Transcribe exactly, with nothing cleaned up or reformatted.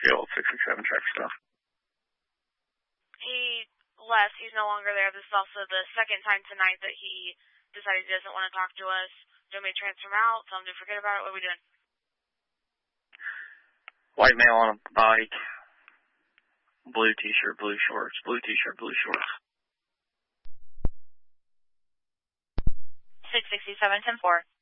the old six six seven truck stuff. He left. He's no longer there. This is also the second time tonight that he decided he doesn't want to talk to us. Do you want me to transfer him out? Tell him to forget about it? What are we doing? White male on a bike. Blue t-shirt, blue shorts. Blue t-shirt, blue shorts. six sixty-seven ten four.